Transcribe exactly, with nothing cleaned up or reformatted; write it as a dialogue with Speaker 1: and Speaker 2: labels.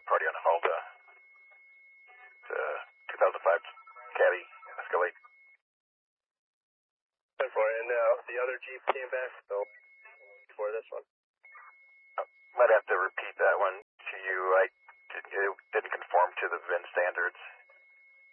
Speaker 1: party on Honda. It's a two thousand five Caddy Escalade.
Speaker 2: ten four, and uh, the other Jeep came back so before this one.
Speaker 1: Uh, might have to repeat that one to you. I it didn't conform to the V I N standards.